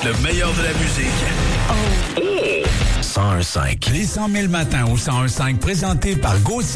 Le meilleur de la musique. 101.5. Les 100 000 matins au 101.5 présentés par Gauthier.